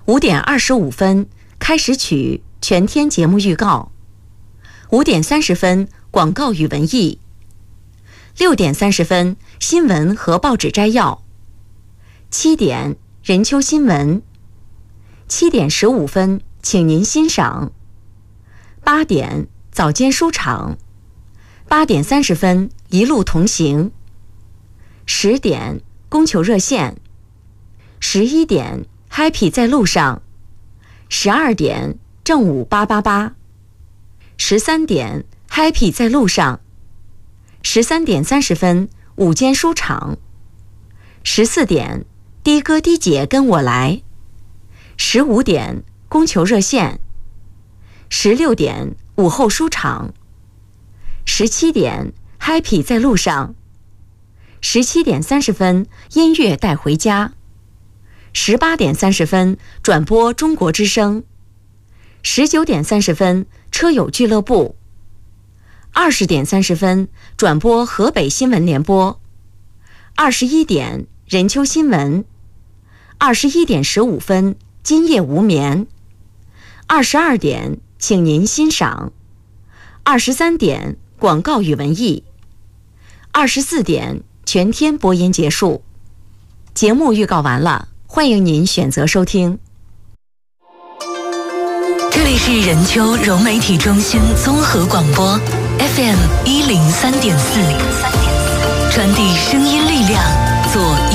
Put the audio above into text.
5点25分开始曲全天节目预告，5点30分广告与文艺，6点30分新闻和报纸摘要，7点任秋新闻，7点15分请您欣赏，8点早间书场，8点30分一路同行，10点供求热线，11点 Happy 在路上，12点正午888， 13点 Happy 在路上，13点30分午间书场，14点的哥的姐跟我来，15点供求热线，16点午后书场，17点 Happy 在路上，17点30分音乐带回家，18点30分转播中国之声，19点30分车友俱乐部，20点30分转播河北新闻联播，21点任秋新闻，21点15分今夜无眠，22点请您欣赏，23点广告与文艺，24点全天播音结束。节目预告完了，欢迎您选择收听。 这里是任秋融媒体中心综合广播 FM 103.4，传递声音力量，做